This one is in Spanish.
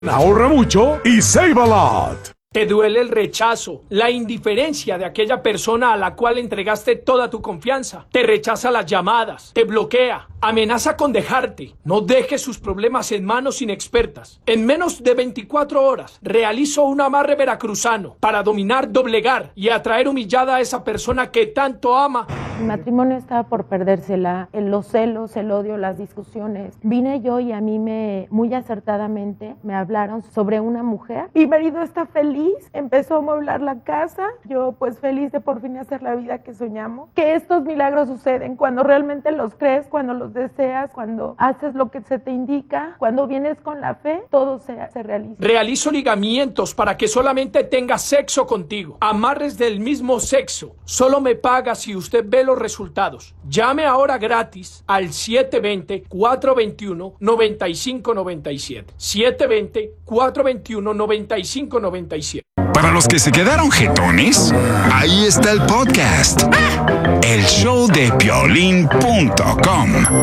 Ahorra mucho y save a lot. Te duele el rechazo, la indiferencia de aquella persona a la cual entregaste toda tu confianza. Te rechaza las llamadas, te bloquea, amenaza con dejarte. No dejes sus problemas en manos inexpertas. En menos de 24 horas, realizo un amarre veracruzano para dominar, doblegar y atraer humillada a esa persona que tanto ama. Mi matrimonio estaba por perdérsela, los celos, el odio, las discusiones. Vine yo y a mí muy acertadamente me hablaron sobre una mujer. Mi marido está feliz, empezó a amueblar la casa. Yo pues feliz de por fin hacer la vida que soñamos. Que estos milagros suceden cuando realmente los crees, cuando los deseas, cuando haces lo que se te indica, cuando vienes con la fe, todo se realiza. Realizo ligamientos para que solamente tenga sexo contigo. Amarres del mismo sexo. Solo me paga si usted ve los resultados. Llame ahora gratis al 720-421-9597. 720-421-9597. Para los que se quedaron jetones, ahí está el podcast. El show de Piolín.com.